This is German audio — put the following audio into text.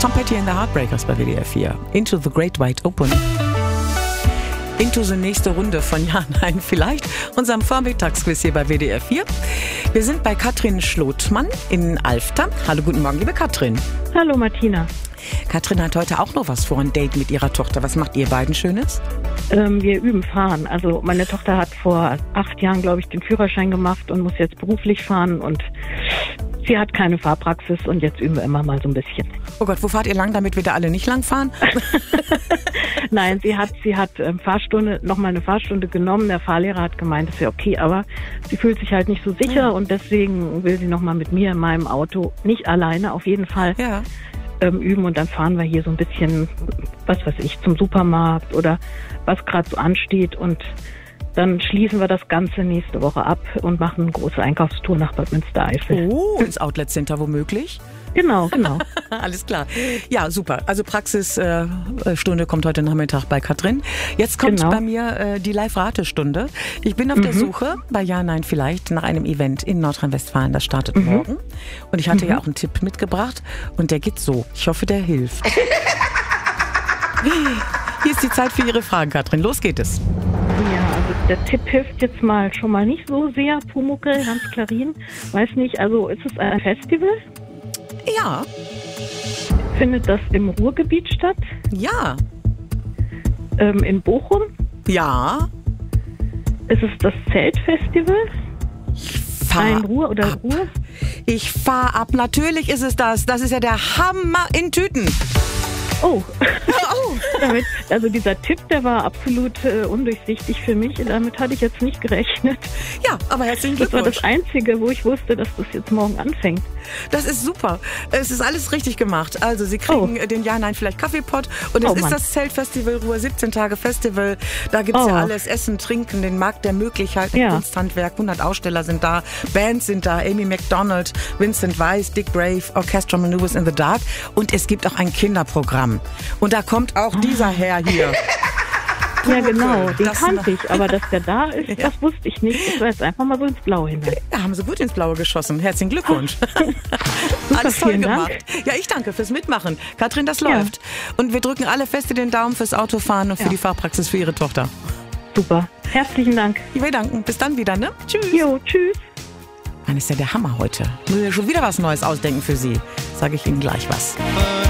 Tom Petty and the Heartbreakers bei WDR 4. Into the Great Wide Open. Into the nächste Runde von Ja, Nein, Vielleicht, unserem Vormittagsquiz hier bei WDR 4. Wir sind bei Katrin Schlotmann in Alfter. Hallo, guten Morgen, liebe Katrin. Hallo, Martina. Katrin hat heute auch noch was vor, ein Date mit ihrer Tochter. Was macht ihr beiden Schönes? Wir üben fahren. Also meine Tochter hat vor 8 Jahren, glaube ich, den Führerschein gemacht und muss jetzt beruflich fahren. Und sie hat keine Fahrpraxis und jetzt üben wir immer mal so ein bisschen. Oh Gott, wo fahrt ihr lang, damit wir da alle nicht lang fahren? Nein, sie hat nochmal eine Fahrstunde genommen. Der Fahrlehrer hat gemeint, das wäre okay, aber sie fühlt sich halt nicht so sicher und deswegen will sie nochmal mit mir in meinem Auto, nicht alleine, auf jeden Fall, üben und dann fahren wir hier so ein bisschen, was weiß ich, zum Supermarkt oder was gerade so ansteht und dann schließen wir das Ganze nächste Woche ab und machen eine große Einkaufstour nach Bad Münstereifel. Oh, ins Outlet Center womöglich? Genau. Alles klar. Ja, super. Also Praxisstunde kommt heute Nachmittag bei Katrin. Jetzt kommt bei mir die Live-Ratestunde. Ich bin auf der Suche bei Ja, Nein, Vielleicht nach einem Event in Nordrhein-Westfalen. Das startet morgen. Und ich hatte ja auch einen Tipp mitgebracht. Und der geht so. Ich hoffe, der hilft. Hier ist die Zeit für Ihre Fragen, Katrin. Los geht es. Ja, also der Tipp hilft jetzt schon mal nicht so sehr. Pumuckl, Hans Klarin. Weiß nicht, also ist es ein Festival? Ja. Findet das im Ruhrgebiet statt? Ja. In Bochum? Ja. Ist es das Zeltfestival? Ruhr oder Ruhr? Ich fahr ab. Natürlich ist es das. Das ist ja der Hammer in Tüten. Oh. Also dieser Tipp, der war absolut undurchsichtig für mich. Damit hatte ich jetzt nicht gerechnet. Ja, aber herzlichen Glückwunsch. Das war das Einzige, wo ich wusste, dass das jetzt morgen anfängt. Das ist super. Es ist alles richtig gemacht. Also Sie kriegen den Ja, Nein, Vielleicht Kaffeepot. Und es ist das Zeltfestival Ruhr, 17 Tage Festival. Da gibt es ja alles, Essen, Trinken, den Markt der Möglichkeiten, Kunsthandwerk, 100 Aussteller sind da, Bands sind da, Amy McDonald, Vincent Weiss, Dick Brave, Orchestra Maneuvers in the Dark. Und es gibt auch ein Kinderprogramm. Und da kommt auch dieser Herr hier. Ja, genau, den kannte ich, aber dass der da ist, das wusste ich nicht. Ich war jetzt einfach mal so ins Blaue hinein. Ja, haben Sie gut ins Blaue geschossen. Herzlichen Glückwunsch. Alles toll gemacht. Ja, ich danke fürs Mitmachen. Katrin, das läuft. Und wir drücken alle feste den Daumen fürs Autofahren und für die Fahrpraxis für Ihre Tochter. Super. Herzlichen Dank. Wir danken. Bis dann wieder, ne? Tschüss. Jo, tschüss. Mann, ist ja der Hammer heute. Muss ich schon wieder was Neues ausdenken für Sie. Sage ich Ihnen gleich was.